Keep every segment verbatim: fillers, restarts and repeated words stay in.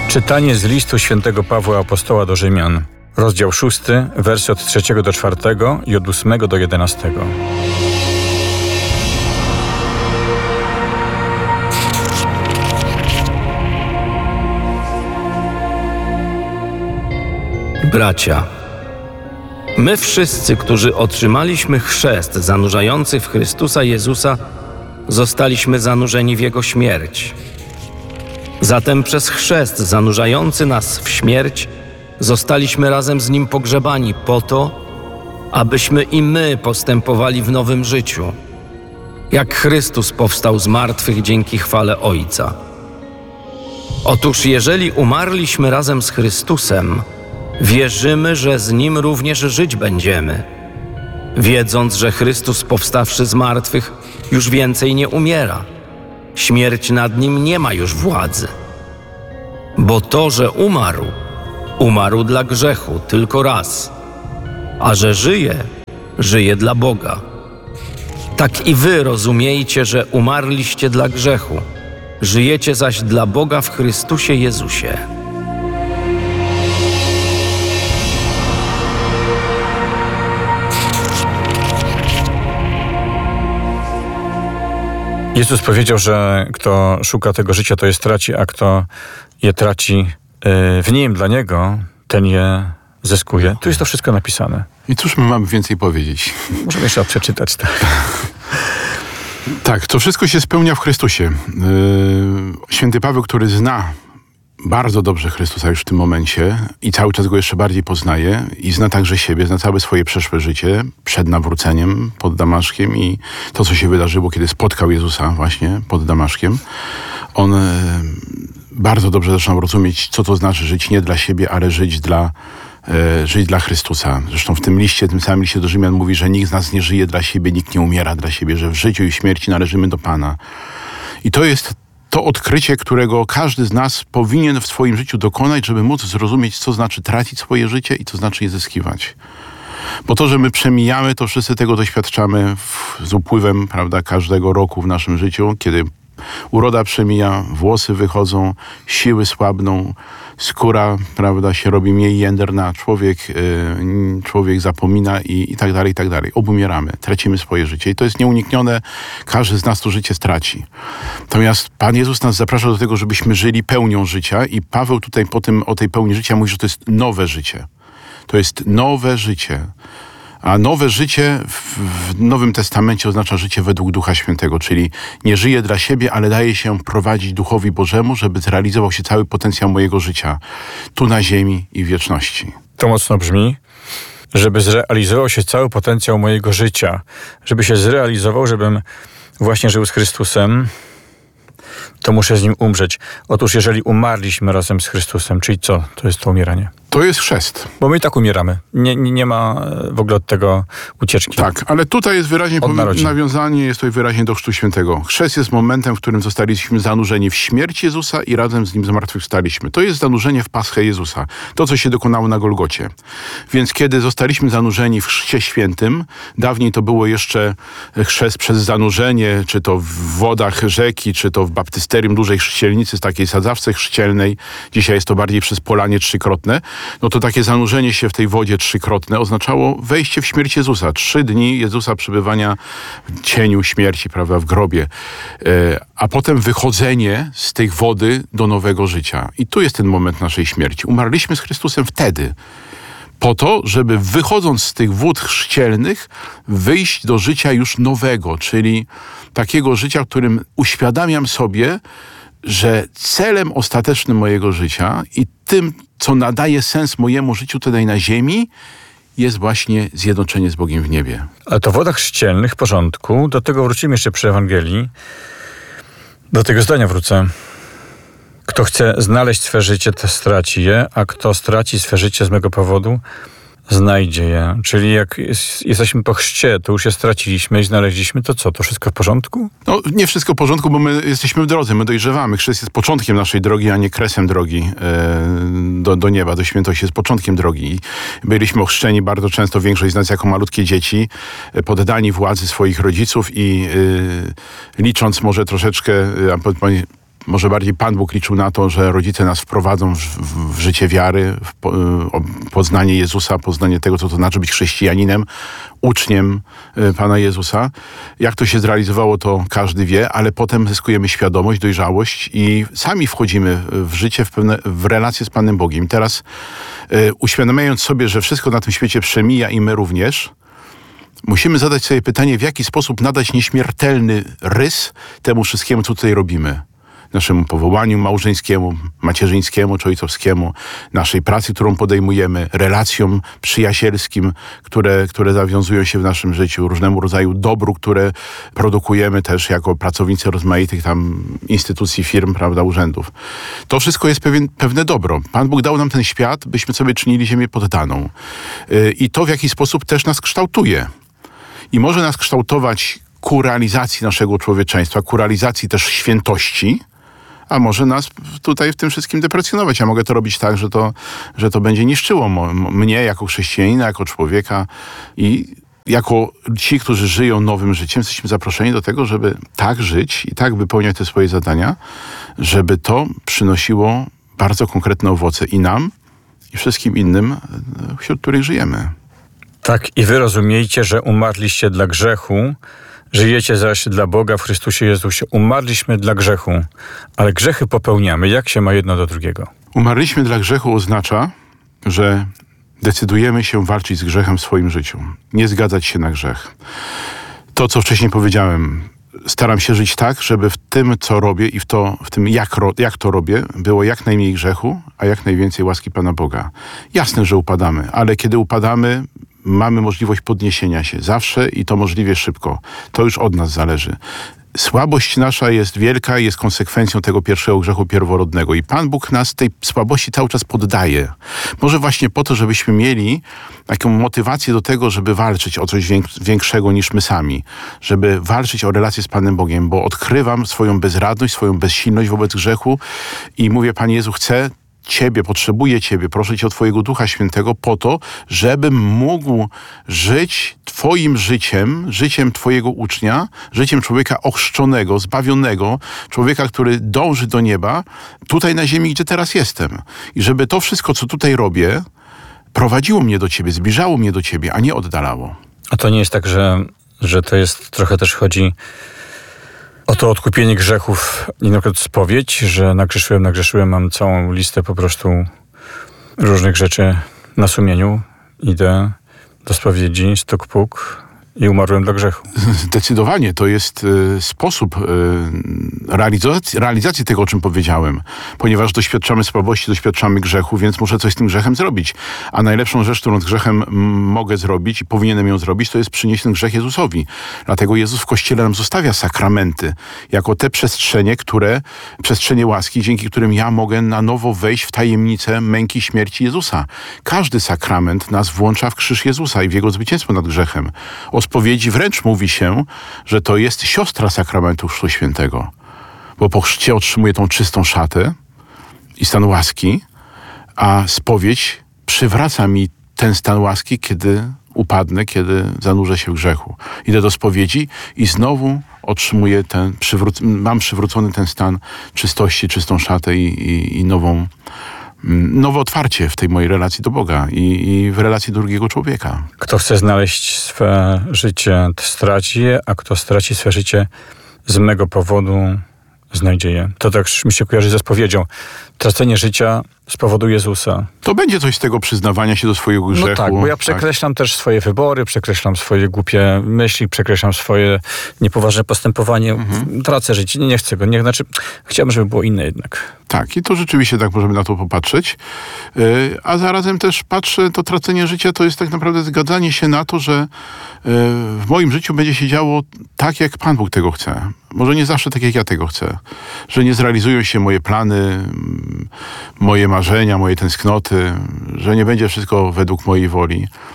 Czytanie z listu świętego Pawła Apostoła do Rzymian, rozdział szósty, wersy od trzeciego do czwartego i od ósmego do jedenastego. Bracia, my wszyscy, którzy otrzymaliśmy chrzest zanurzający w Chrystusa Jezusa, zostaliśmy zanurzeni w Jego śmierć. Zatem przez chrzest zanurzający nas w śmierć zostaliśmy razem z Nim pogrzebani po to, abyśmy i my postępowali w nowym życiu, jak Chrystus powstał z martwych dzięki chwale Ojca. Otóż jeżeli umarliśmy razem z Chrystusem, wierzymy, że z Nim również żyć będziemy, wiedząc, że Chrystus powstawszy z martwych już więcej nie umiera. Śmierć nad Nim nie ma już władzy. Bo to, że umarł, umarł dla grzechu tylko raz, a że żyje, żyje dla Boga. Tak i wy rozumiejcie, że umarliście dla grzechu, żyjecie zaś dla Boga w Chrystusie Jezusie. Jezus powiedział, że kto szuka tego życia, to je straci, a kto je traci w Nim dla Niego, ten je zyskuje. Tu jest to wszystko napisane. I cóż my mamy więcej powiedzieć? Możemy jeszcze przeczytać, tak. Tak, to wszystko się spełnia w Chrystusie. Yy, święty Paweł, który zna bardzo dobrze Chrystusa już w tym momencie i cały czas Go jeszcze bardziej poznaje i zna także siebie, zna całe swoje przeszłe życie przed nawróceniem pod Damaszkiem i to, co się wydarzyło, kiedy spotkał Jezusa właśnie pod Damaszkiem. On yy, bardzo dobrze zaczął rozumieć, co to znaczy żyć nie dla siebie, ale żyć dla e, żyć dla Chrystusa. Zresztą w tym liście, tym samym liście do Rzymian mówi, że nikt z nas nie żyje dla siebie, nikt nie umiera dla siebie, że w życiu i śmierci należymy do Pana. I to jest to odkrycie, którego każdy z nas powinien w swoim życiu dokonać, żeby móc zrozumieć, co znaczy tracić swoje życie i co znaczy je zyskiwać. Bo to, że my przemijamy, to wszyscy tego doświadczamy w, z upływem, prawda, każdego roku w naszym życiu, kiedy uroda przemija, włosy wychodzą, siły słabną, skóra, prawda, się robi mniej jędrna, człowiek, yy, człowiek zapomina i, i tak dalej, i tak dalej. Obumieramy, tracimy swoje życie i to jest nieuniknione. Każdy z nas to życie straci. Natomiast Pan Jezus nas zaprasza do tego, żebyśmy żyli pełnią życia i Paweł tutaj po tym, o tej pełni życia mówi, że to jest nowe życie. To jest nowe życie. A nowe życie w, w Nowym Testamencie oznacza życie według Ducha Świętego, czyli nie żyję dla siebie, ale daję się prowadzić Duchowi Bożemu, żeby zrealizował się cały potencjał mojego życia tu na ziemi i w wieczności. To mocno brzmi, żeby zrealizował się cały potencjał mojego życia, żeby się zrealizował, żebym właśnie żył z Chrystusem, to muszę z Nim umrzeć. Otóż jeżeli umarliśmy razem z Chrystusem, czyli co? To jest to umieranie. To jest chrzest. Bo my i tak umieramy. Nie, nie, nie ma w ogóle od tego ucieczki. Tak, ale tutaj jest wyraźnie nawiązanie, jest to wyraźnie do Chrztu Świętego. Chrzest jest momentem, w którym zostaliśmy zanurzeni w śmierć Jezusa i razem z Nim zmartwychwstaliśmy. To jest zanurzenie w Paschę Jezusa. To, co się dokonało na Golgocie. Więc kiedy zostaliśmy zanurzeni w Chrzcie Świętym, dawniej to było jeszcze chrzest przez zanurzenie, czy to w wodach rzeki, czy to w baptysterium dużej chrzcielnicy, z takiej sadzawce chrzcielnej. Dzisiaj jest to bardziej przez polanie trzykrotne. No to takie zanurzenie się w tej wodzie trzykrotne oznaczało wejście w śmierć Jezusa. Trzy dni Jezusa przebywania w cieniu śmierci, prawda, w grobie. E, a potem wychodzenie z tej wody do nowego życia. I tu jest ten moment naszej śmierci. Umarliśmy z Chrystusem wtedy. Po to, żeby wychodząc z tych wód chrzcielnych, wyjść do życia już nowego, czyli takiego życia, w którym uświadamiam sobie, że celem ostatecznym mojego życia i tym, co nadaje sens mojemu życiu tutaj na ziemi, jest właśnie zjednoczenie z Bogiem w niebie. Ale to w wodach chrzcielnych, w porządku. Do tego wrócimy jeszcze przy Ewangelii. Do tego zdania wrócę. Kto chce znaleźć swe życie, to straci je, a kto straci swe życie z mego powodu, znajdzie je. Czyli jak jest, jesteśmy po chrzcie, to już je straciliśmy i znaleźliśmy, to co? To wszystko w porządku? No nie wszystko w porządku, bo my jesteśmy w drodze, my dojrzewamy. Chrzest jest początkiem naszej drogi, a nie kresem drogi e, do, do nieba, do świętości. Jest początkiem drogi. Byliśmy ochrzczeni bardzo często, większość z nas jako malutkie dzieci, poddani władzy swoich rodziców i e, licząc może troszeczkę, może bardziej Pan Bóg liczył na to, że rodzice nas wprowadzą w, w, w życie wiary, w po, poznanie Jezusa, poznanie tego, co to znaczy być chrześcijaninem, uczniem Pana Jezusa. Jak to się zrealizowało, to każdy wie, ale potem zyskujemy świadomość, dojrzałość i sami wchodzimy w życie, w, pewne, w relacje z Panem Bogiem. Teraz y, uświadamiając sobie, że wszystko na tym świecie przemija i my również, musimy zadać sobie pytanie, w jaki sposób nadać nieśmiertelny rys temu wszystkiemu, co tutaj robimy. Naszemu powołaniu małżeńskiemu, macierzyńskiemu czy ojcowskiemu, naszej pracy, którą podejmujemy, relacjom przyjacielskim, które, które zawiązują się w naszym życiu, różnemu rodzaju dobru, które produkujemy też jako pracownicy rozmaitych tam instytucji, firm, prawda, urzędów. To wszystko jest pewien, pewne dobro. Pan Bóg dał nam ten świat, byśmy sobie czynili ziemię poddaną. Yy, I to w jakiś sposób też nas kształtuje. I może nas kształtować ku realizacji naszego człowieczeństwa, ku realizacji też świętości, a może nas tutaj w tym wszystkim deprecjonować. Ja mogę to robić tak, że to, że to będzie niszczyło mo- mnie jako chrześcijanina, jako człowieka i jako ci, którzy żyją nowym życiem, jesteśmy zaproszeni do tego, żeby tak żyć i tak wypełniać te swoje zadania, żeby to przynosiło bardzo konkretne owoce i nam, i wszystkim innym, wśród których żyjemy. Tak, i wy rozumiejcie, że umarliście dla grzechu, żyjecie zaś dla Boga w Chrystusie Jezusie. Umarliśmy dla grzechu, ale grzechy popełniamy. Jak się ma jedno do drugiego? Umarliśmy dla grzechu oznacza, że decydujemy się walczyć z grzechem w swoim życiu. Nie zgadzać się na grzech. To, co wcześniej powiedziałem, staram się żyć tak, żeby w tym, co robię i w, to, w tym, jak, ro, jak to robię, było jak najmniej grzechu, a jak najwięcej łaski Pana Boga. Jasne, że upadamy, ale kiedy upadamy, mamy możliwość podniesienia się zawsze i to możliwie szybko. To już od nas zależy. Słabość nasza jest wielka i jest konsekwencją tego pierwszego grzechu pierworodnego. I Pan Bóg nas tej słabości cały czas poddaje. Może właśnie po to, żebyśmy mieli taką motywację do tego, żeby walczyć o coś większego niż my sami. Żeby walczyć o relację z Panem Bogiem, bo odkrywam swoją bezradność, swoją bezsilność wobec grzechu i mówię, Panie Jezu, chcę Ciebie, potrzebuję Ciebie, proszę Cię o Twojego Ducha Świętego po to, żebym mógł żyć Twoim życiem, życiem Twojego ucznia, życiem człowieka ochrzczonego, zbawionego, człowieka, który dąży do nieba, tutaj na ziemi, gdzie teraz jestem. I żeby to wszystko, co tutaj robię, prowadziło mnie do Ciebie, zbliżało mnie do Ciebie, a nie oddalało. A to nie jest tak, że, że to jest, trochę też chodzi o to odkupienie grzechów i na przykład spowiedź, że nagrzeszyłem, nagrzeszyłem, mam całą listę po prostu różnych rzeczy na sumieniu. Idę do spowiedzi, stuk puk i umarłem dla grzechu. Zdecydowanie to jest y, sposób y, realizacji, realizacji tego, o czym powiedziałem. Ponieważ doświadczamy słabości, doświadczamy grzechu, więc muszę coś z tym grzechem zrobić. A najlepszą rzecz, którą z grzechem m, mogę zrobić i powinienem ją zrobić, to jest przynieść ten grzech Jezusowi. Dlatego Jezus w Kościele nam zostawia sakramenty jako te przestrzenie, które, przestrzenie łaski, dzięki którym ja mogę na nowo wejść w tajemnicę męki śmierci Jezusa. Każdy sakrament nas włącza w krzyż Jezusa i w Jego zwycięstwo nad grzechem. O spowiedzi wręcz mówi się, że to jest siostra sakramentu Chrztu Świętego. Bo po chrzcie otrzymuje tą czystą szatę i stan łaski, a spowiedź przywraca mi ten stan łaski, kiedy upadnę, kiedy zanurzę się w grzechu. Idę do spowiedzi i znowu otrzymuję ten, przywró- mam przywrócony ten stan czystości, czystą szatę i, i, i nową nowe otwarcie w tej mojej relacji do Boga i, i w relacji do drugiego człowieka. Kto chce znaleźć swe życie, to straci je, a kto straci swe życie z mego powodu, znajdzie je. To tak mi się kojarzy ze spowiedzią. Tracenie życia z powodu Jezusa. To będzie coś z tego przyznawania się do swojego grzechu. No tak, bo ja przekreślam tak. też swoje wybory, przekreślam swoje głupie myśli, przekreślam swoje niepoważne postępowanie. Mhm. Tracę życie, nie, nie chcę go. Nie, znaczy, chciałbym, żeby było inne jednak. Tak, i to rzeczywiście tak możemy na to popatrzeć. Yy, a zarazem też patrzę, to tracenie życia to jest tak naprawdę zgadzanie się na to, że yy, w moim życiu będzie się działo tak, jak Pan Bóg tego chce. Może nie zawsze tak, jak ja tego chcę. Że nie zrealizują się moje plany, moje marzenia, moje tęsknoty, że nie będzie wszystko według mojej woli.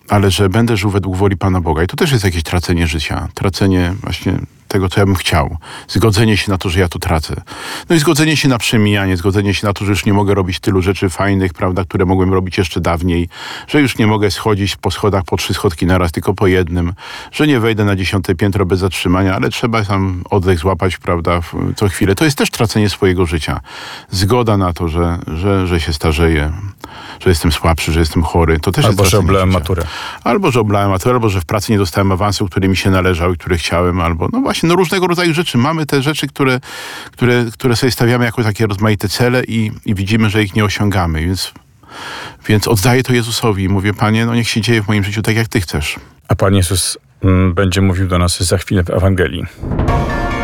ale że będę żył według woli Pana Boga. I to też jest jakieś tracenie życia. Tracenie właśnie tego, co ja bym chciał. Zgodzenie się na to, że ja tu tracę. No i zgodzenie się na przemijanie, zgodzenie się na to, że już nie mogę robić tylu rzeczy fajnych, prawda, które mogłem robić jeszcze dawniej, że już nie mogę schodzić po schodach po trzy schodki naraz, tylko po jednym, że nie wejdę na dziesiąte piętro bez zatrzymania, ale trzeba tam oddech złapać, prawda, co chwilę. To jest też tracenie swojego życia. Zgoda na to, że, że, że się starzeję, że jestem słabszy, że jestem chory. To też Albo jest że oblałem życia. maturę. Albo, że oblałem maturę, albo, że w pracy nie dostałem awansu, który mi się należał i który chciałem, albo no właśnie, no różnego rodzaju rzeczy. Mamy te rzeczy, które, które, które sobie stawiamy jako takie rozmaite cele i, i widzimy, że ich nie osiągamy, więc, więc oddaję to Jezusowi i mówię, Panie, no niech się dzieje w moim życiu tak, jak Ty chcesz. A Pan Jezus mm, będzie mówił do nas za chwilę w Ewangelii.